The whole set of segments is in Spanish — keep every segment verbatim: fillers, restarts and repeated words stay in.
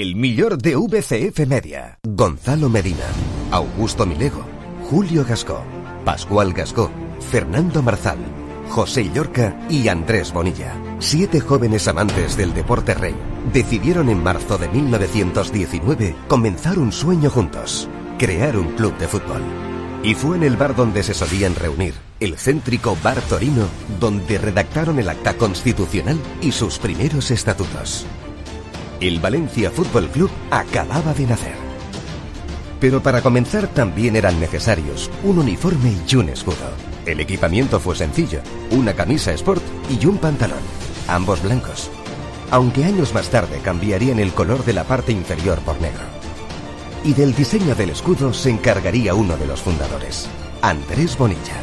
El millor de V C F Media. Gonzalo Medina, Augusto Milego, Julio Gascó, Pascual Gascó, Fernando Marzal, José Llorca y Andrés Bonilla. Siete jóvenes amantes del deporte rey decidieron en marzo de mil novecientos diecinueve comenzar un sueño juntos: crear un club de fútbol. Y fue en el bar donde se solían reunir, el céntrico Bar Torino, donde redactaron el acta constitucional y sus primeros estatutos. El Valencia Fútbol Club acababa de nacer. Pero para comenzar también eran necesarios un uniforme y un escudo. El equipamiento fue sencillo: una camisa sport y un pantalón, ambos blancos, aunque años más tarde cambiarían el color de la parte inferior por negro. Y del diseño del escudo se encargaría uno de los fundadores, Andrés Bonilla.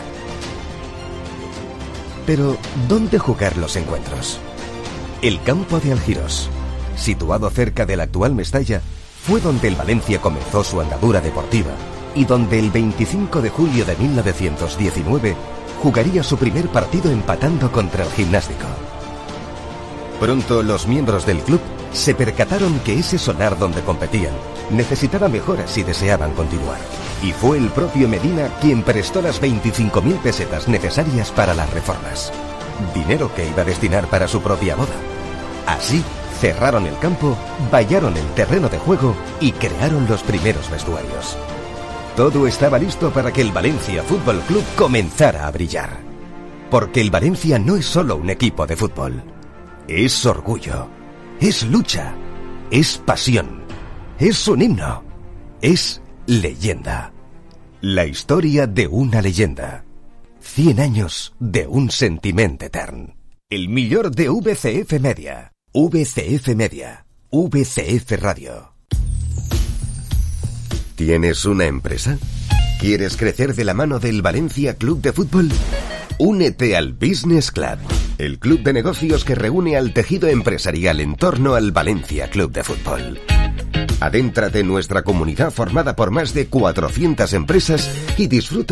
Pero, ¿dónde jugar los encuentros? El campo de Algirós, situado cerca del actual Mestalla, fue donde el Valencia comenzó su andadura deportiva y donde el veinticinco de julio de mil novecientos diecinueve jugaría su primer partido empatando contra el Gimnástico. Pronto los miembros del club se percataron que ese solar donde competían necesitaba mejoras si deseaban continuar. Y fue el propio Medina quien prestó las veinticinco mil pesetas necesarias para las reformas. Dinero que iba a destinar para su propia boda. Así, cerraron el campo, vallaron el terreno de juego y crearon los primeros vestuarios. Todo estaba listo para que el Valencia Fútbol Club comenzara a brillar. Porque el Valencia no es solo un equipo de fútbol. Es orgullo, es lucha, es pasión, es un himno, es leyenda. La historia de una leyenda. Cien años de un sentiment etern. El millor de V C F Media. V C F Media. V C F Radio. ¿Tienes una empresa? ¿Quieres crecer de la mano del Valencia Club de Fútbol? Únete al Business Club, el club de negocios que reúne al tejido empresarial en torno al Valencia Club de Fútbol. Adéntrate en nuestra comunidad formada por más de cuatrocientas empresas y disfruta